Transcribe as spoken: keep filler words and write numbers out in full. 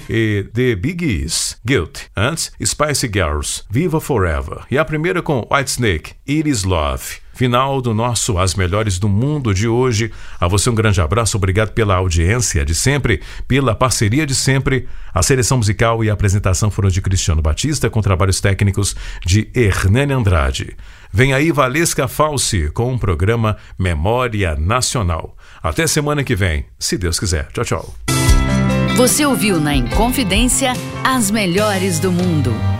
e The Bee Gees, Guilt. Antes, Spice Girls, Viva Forever. E a primeira com Whitesnake, It Is Love. Final do nosso As Melhores do Mundo de hoje. A você um grande abraço, obrigado pela audiência de sempre, pela parceria de sempre. A seleção musical e a apresentação foram de Cristiano Batista, com trabalhos técnicos de Hernani Andrade. Vem aí Valesca Falsi com o programa Memória Nacional. Até semana que vem, se Deus quiser. Tchau, tchau. Você ouviu na Inconfidência As Melhores do Mundo.